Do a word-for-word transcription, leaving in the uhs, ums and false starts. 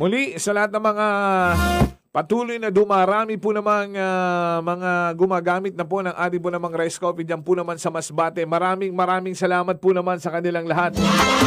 Muli, sa lahat ng mga patuloy na dumarami po namang uh, mga gumagamit na po ng ating po namang rice coffee dyan po naman sa Masbate. Maraming maraming salamat po naman sa kanilang lahat.